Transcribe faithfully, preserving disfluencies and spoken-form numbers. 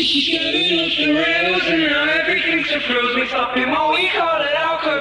She's getting off the rails and now everything's a froze. We stop him all, we call it out.